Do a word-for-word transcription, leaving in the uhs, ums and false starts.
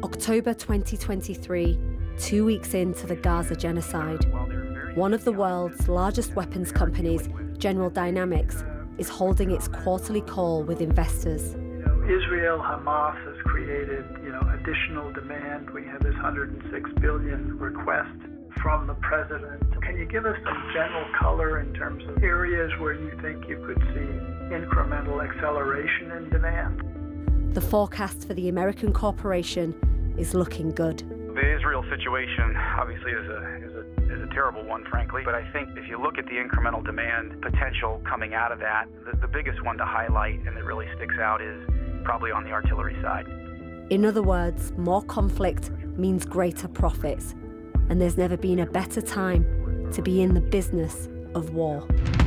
October twenty twenty-three, two weeks into the Gaza genocide, one of the world's largest weapons companies, General Dynamics, is holding its quarterly call with investors. You know, Israel, Hamas has created, you know, additional demand. We have this one hundred six billion request from the president. Can you give us some general color in terms of areas where you think you could see incremental acceleration in demand? The forecast for the American corporation is looking good. The Israel situation obviously is a, is a, is a terrible one, frankly, but I think if you look at the incremental demand potential coming out of that, the, the biggest one to highlight and that really sticks out is probably on the artillery side. In other words, more conflict means greater profits, and there's never been a better time to be in the business of war.